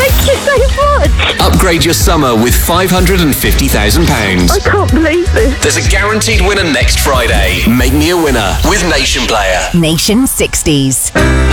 Thank you so much. Upgrade your summer with £550,000. I can't believe this. There's a guaranteed winner next Friday. Make me a winner with Nation Player. Nation 60s.